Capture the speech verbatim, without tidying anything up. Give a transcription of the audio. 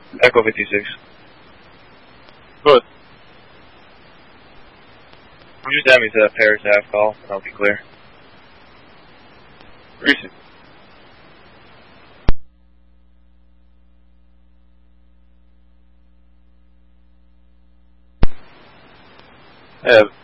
Echo fifty-six. Good. Just add me to that Paris half call, and I'll be clear. Recent. Yeah.